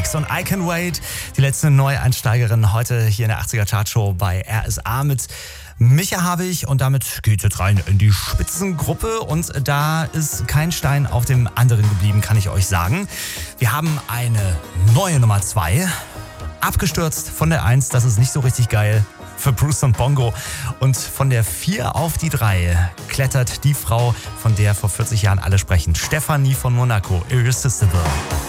X und I Can Wait. Die letzte Neueinsteigerin heute hier in der 80er Chartshow bei RSA mit Micha Habich. Und damit geht's jetzt rein in die Spitzengruppe. Und da ist kein Stein auf dem anderen geblieben, kann ich euch sagen. Wir haben eine neue Nummer 2. Abgestürzt von der 1, das ist nicht so richtig geil für Bruce und Bongo. Und von der 4 auf die 3 klettert die Frau, von der vor 40 Jahren alle sprechen. Stefanie von Monaco, Irresistible.